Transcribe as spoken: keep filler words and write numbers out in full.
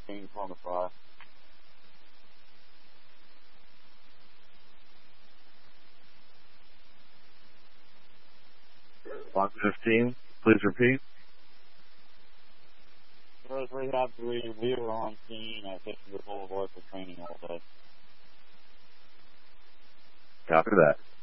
fifteen on the fly. Block fifteen, please repeat. Rose Rehab three, we were on scene at Kitchener Boulevard for training all day. Copy that.